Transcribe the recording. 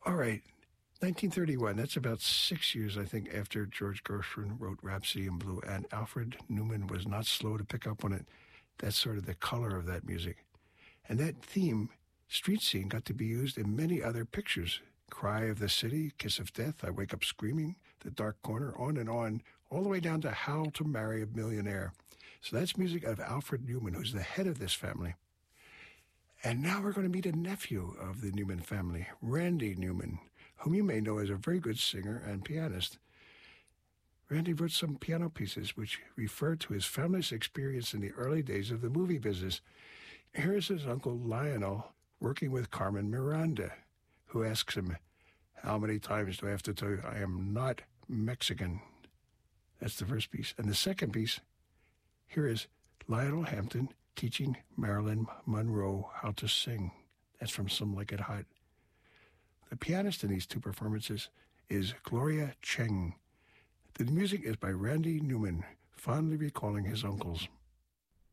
All right. 1931, that's about 6 years, I think, after George Gershwin wrote Rhapsody in Blue, and Alfred Newman was not slow to pick up on it. That's sort of the color of that music. And that theme, Street Scene, got to be used in many other pictures. Cry of the City, Kiss of Death, I Wake Up Screaming, The Dark Corner, on and on, all the way down to How to Marry a Millionaire. So that's music of Alfred Newman, who's the head of this family. And now we're going to meet a nephew of the Newman family, Randy Newman, whom you may know as a very good singer and pianist. Randy wrote some piano pieces which refer to his family's experience in the early days of the movie business. Here is his uncle Lionel working with Carmen Miranda, who asks him, "How many times do I have to tell you I am not Mexican?" That's the first piece. And the second piece, here is Lionel Hampton teaching Marilyn Monroe how to sing. That's from Some Like It Hot. The pianist in these two performances is Gloria Cheng. The music is by Randy Newman, fondly recalling his uncles.